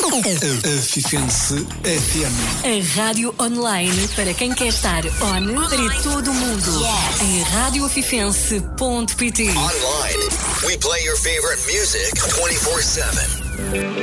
Fifense FM. A rádio online para quem quer estar on para todo o mundo. Em radioafifense.pt. Online, we play your favorite music 24/7.